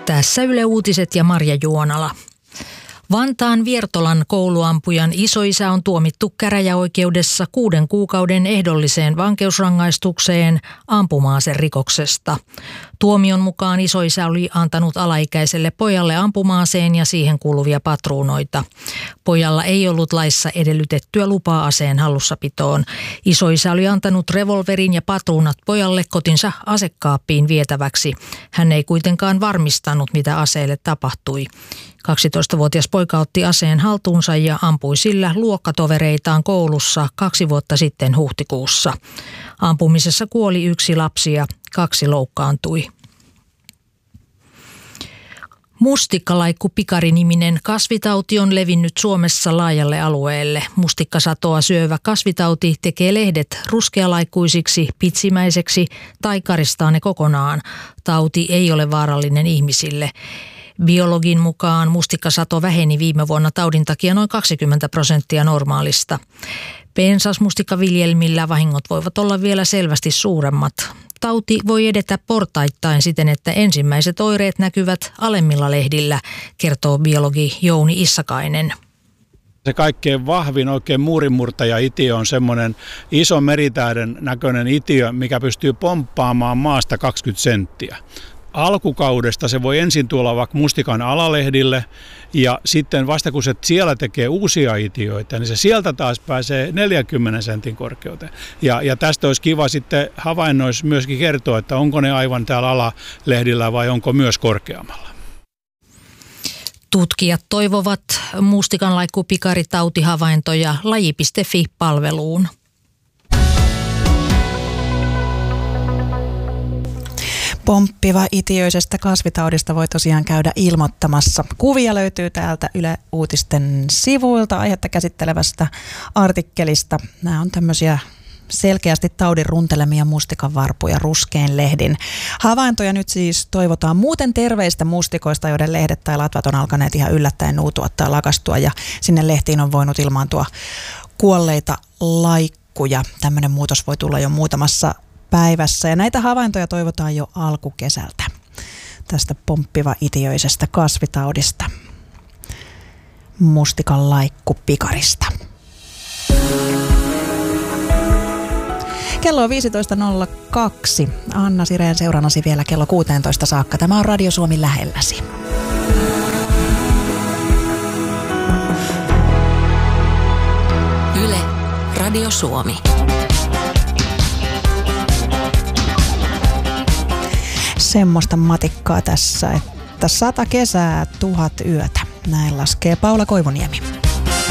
Tässä Yle Uutiset ja Marja Juonala. Vantaan Viertolan kouluampujan isoisä on tuomittu käräjäoikeudessa 6 kuukauden ehdolliseen vankeusrangaistukseen ampuma-aserikoksesta. Tuomion mukaan isoisä oli antanut alaikäiselle pojalle ampuma-aseen ja siihen kuuluvia patruunoita. Pojalla ei ollut laissa edellytettyä lupaa aseen hallussapitoon. Isoisä oli antanut revolverin ja patruunat pojalle kotinsa asekaappiin vietäväksi. Hän ei kuitenkaan varmistanut, mitä aseelle tapahtui. 12-vuotias poika otti aseen haltuunsa ja ampui sillä luokkatovereitaan koulussa 2 vuotta sitten huhtikuussa. Ampumisessa kuoli 1 lapsi ja 2 loukkaantui. Mustikkalaikku-pikari-niminen kasvitauti on levinnyt Suomessa laajalle alueelle. Mustikkasatoa syövä kasvitauti tekee lehdet ruskealaikkuisiksi, pitsimäiseksi tai karistaa ne kokonaan. Tauti ei ole vaarallinen ihmisille. Biologin mukaan mustikkasato väheni viime vuonna taudin takia noin 20% normaalista. Pensasmustikkaviljelmillä vahingot voivat olla vielä selvästi suuremmat. Tauti voi edetä portaittain siten, että ensimmäiset oireet näkyvät alemmilla lehdillä, kertoo biologi Jouni Issakainen. Se kaikkein vahvin oikein muurinmurtaja-itiö on semmoinen iso meritähden näköinen itiö, mikä pystyy pomppaamaan maasta 20 senttiä. Alkukaudesta se voi ensin tuolla vaikka mustikan alalehdille ja sitten vasta kun se siellä tekee uusia itiöitä, niin se sieltä taas pääsee 40 sentin korkeuteen. Ja tästä olisi kiva sitten havainnoissa myöskin kertoa, että onko ne aivan täällä alalehdillä vai onko myös korkeammalla. Tutkijat toivovat mustikanlaikku-pikaritautihavaintoja laji.fi-palveluun. Pomppiva itiöisestä kasvitaudista voi tosiaan käydä ilmoittamassa. Kuvia löytyy täältä Yle Uutisten sivuilta aihetta käsittelevästä artikkelista. Nämä on tämmöisiä selkeästi taudin runtelemia mustikanvarpuja ruskein lehdin. Havaintoja nyt siis toivotaan muuten terveistä mustikoista, joiden lehdet tai latvat on alkaneet ihan yllättäen nuutua tai lakastua ja sinne lehtiin on voinut ilmaantua kuolleita laikkuja. Tämmöinen muutos voi tulla jo muutamassa päivässä ja näitä havaintoja toivotaan jo alkukesältä tästä pomppiva-itiöisestä kasvitaudista, mustikanlaikku-pikarista. Kello on 15.02. Anna Sireen seurannasi vielä kello 16 saakka. Tämä on Radio Suomi lähelläsi. Yle, Radio Suomi. Semmoista matikkaa tässä, että 100 kesää, 1000 yötä. Näin laskee Paula Koivuniemi.